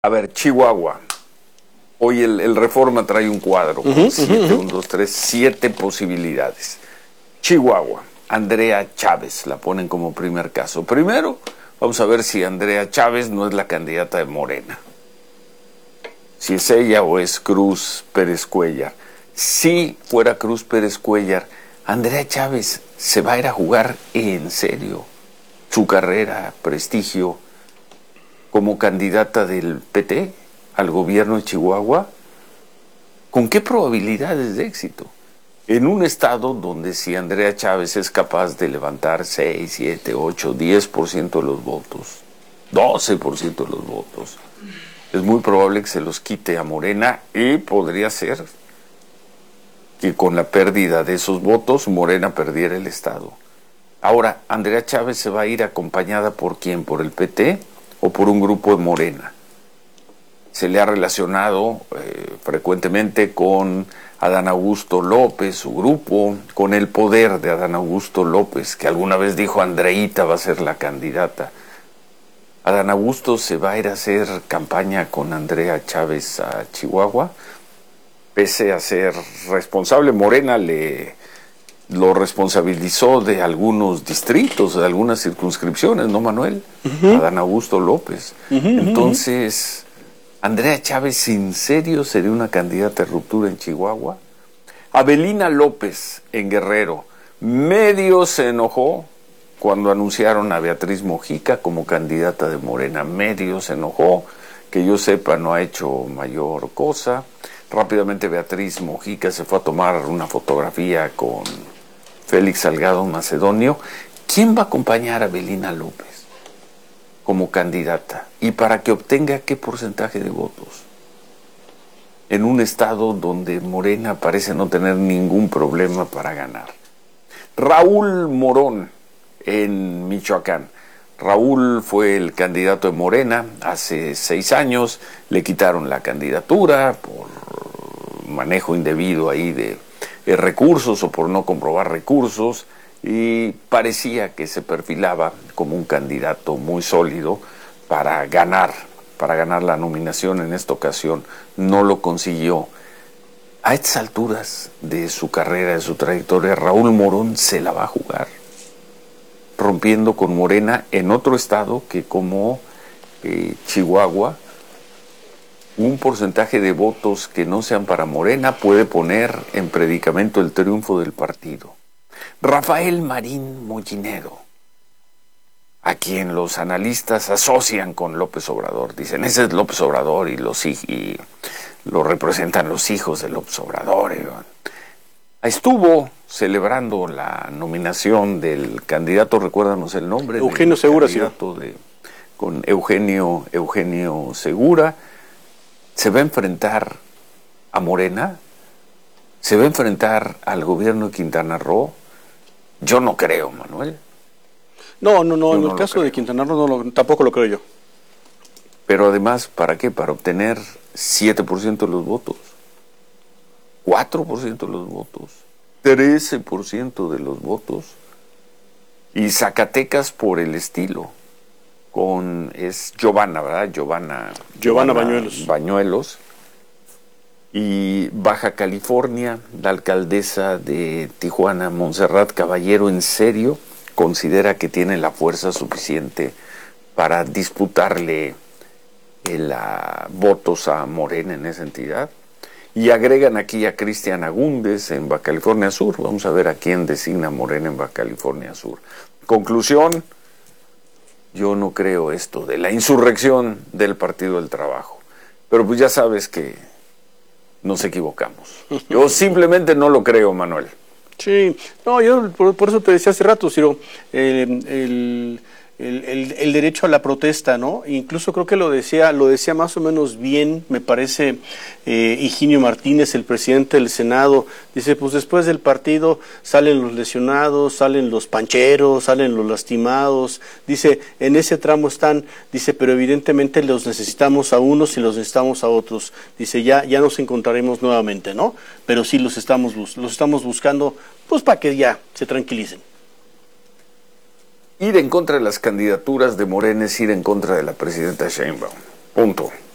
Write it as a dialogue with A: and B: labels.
A: A ver, Chihuahua. Hoy el Reforma trae un cuadro con 7 posibilidades. Chihuahua, Andrea Chávez, la ponen como primer caso. Primero, vamos a ver si Andrea Chávez no es la candidata de Morena. Si es ella o es Cruz Pérez Cuéllar. Si fuera Cruz Pérez Cuéllar, Andrea Chávez se va a ir a jugar en serio su carrera, prestigio, como candidata del PT al gobierno de Chihuahua. ¿Con qué probabilidades de éxito? En un estado donde si Andrea Chávez es capaz de levantar 6, 7, 8, 10% de los votos, 12% de los votos, es muy probable que se los quite a Morena y podría ser que con la pérdida de esos votos Morena perdiera el estado. Ahora, Andrea Chávez se va a ir acompañada ¿por quién? ¿Por el PT o por un grupo de Morena? Se le ha relacionado frecuentemente con Adán Augusto López, su grupo, con el poder de Adán Augusto López, que alguna vez dijo Andreita va a ser la candidata. Adán Augusto se va a ir a hacer campaña con Andrea Chávez a Chihuahua, pese a ser responsable. Morena lo responsabilizó de algunos distritos, de algunas circunscripciones, ¿no, Manuel? Adán Augusto López. Entonces, Andrea Chávez, ¿en serio sería una candidata de ruptura en Chihuahua? Avelina López, en Guerrero, medio se enojó cuando anunciaron a Beatriz Mojica como candidata de Morena. Medio se enojó, que yo sepa no ha hecho mayor cosa. Rápidamente Beatriz Mojica se fue a tomar una fotografía con Félix Salgado Macedonio. ¿Quién va a acompañar a Avelina López como candidata? ¿Y para que obtenga qué porcentaje de votos? En un estado donde Morena parece no tener ningún problema para ganar. Raúl Morón, en Michoacán. Raúl fue el candidato de Morena hace 6 años, le quitaron la candidatura por manejo indebido ahí de recursos o por no comprobar recursos, y parecía que se perfilaba como un candidato muy sólido para ganar la nominación. En esta ocasión no lo consiguió. A estas alturas de su carrera, de su trayectoria, Raúl Morón se la va a jugar, rompiendo con Morena en otro estado que como Chihuahua, un porcentaje de votos que no sean para Morena puede poner en predicamento el triunfo del partido. Rafael Marín Mollinero, a quien los analistas asocian con López Obrador, dicen ese es López Obrador y lo representan los hijos de López Obrador. Estuvo celebrando la nominación del candidato, recuérdanos el nombre.
B: Eugenio Segura, sí.
A: Con Eugenio Segura. Se va a enfrentar a Morena, se va a enfrentar al gobierno de Quintana Roo. Yo no creo, Manuel.
B: No, en el caso de Quintana Roo tampoco lo creo yo.
A: Pero además, ¿para qué? Para obtener 7% de los votos, 4% de los votos, 13% de los votos. Y Zacatecas por el estilo. Es Giovanna, ¿verdad? Giovanna Bañuelos. Y Baja California, la alcaldesa de Tijuana, Montserrat Caballero, ¿en serio considera que tiene la fuerza suficiente para disputarle votos a Morena en esa entidad? Y agregan aquí a Cristian Agúndez en Baja California Sur. Vamos a ver a quién designa Morena en Baja California Sur. Conclusión: yo no creo esto de la insurrección del Partido del Trabajo. Pero pues ya sabes que nos equivocamos. Yo simplemente no lo creo, Manuel.
B: Sí, no, yo por eso te decía hace rato, Ciro, el derecho a la protesta, ¿no? Incluso creo que lo decía más o menos bien, me parece, Higinio Martínez, el presidente del Senado. Dice, pues después del partido salen los lesionados, salen los pancheros, salen los lastimados. Dice, en ese tramo están, dice, pero evidentemente los necesitamos a unos y los necesitamos a otros. Dice, ya nos encontraremos nuevamente, ¿no? Pero sí los estamos buscando, pues para que ya se tranquilicen.
A: Ir en contra de las candidaturas de Morena es ir en contra de la presidenta Sheinbaum. Punto.